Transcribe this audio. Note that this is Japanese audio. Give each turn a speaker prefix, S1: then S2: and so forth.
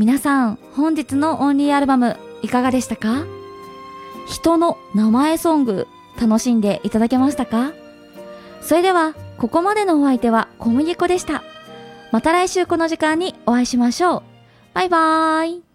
S1: 皆さん、本日のオンリーアルバムいかがでしたか？人の名前ソング楽しんでいただけましたか？それではここまでのお相手は小麦粉でした。また来週この時間にお会いしましょう。バイバーイ。